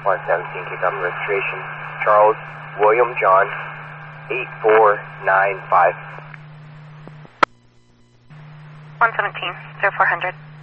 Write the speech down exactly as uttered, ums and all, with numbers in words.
one seventeen, kick up registration. Charles William John, eight four nine five. one seventeen, zero four hundred.